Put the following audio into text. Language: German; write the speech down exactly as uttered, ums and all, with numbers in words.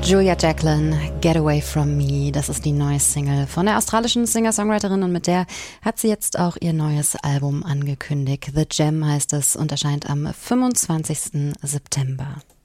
Julia Jacklin, Get Away From Me, das ist die neue Single von der australischen Singer-Songwriterin und mit der hat sie jetzt auch ihr neues Album angekündigt. The Gem heißt es und erscheint am fünfundzwanzigsten September.